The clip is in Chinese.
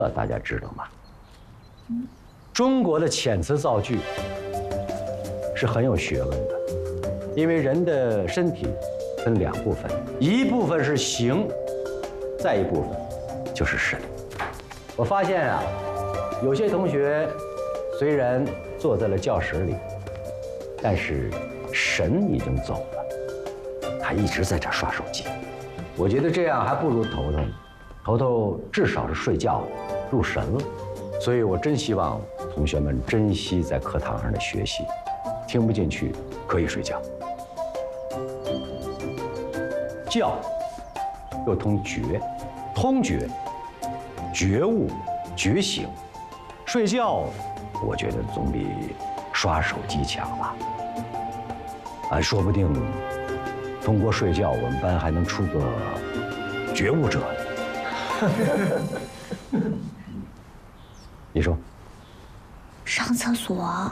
大家知道吗？中国的遣词造句是很有学问的，因为人的身体分两部分，一部分是形，再一部分就是神。我发现啊，有些同学虽然坐在了教室里，但是神已经走了，他一直在这刷手机。我觉得这样还不如头头呢，头头至少是睡觉入神了。所以我真希望同学们珍惜在课堂上的学习，听不进去可以睡觉。觉又通觉，通觉，觉悟、觉醒。睡觉，我觉得总比刷手机强吧。说不定通过睡觉，我们班还能出个觉悟者。你说？ 上厕所。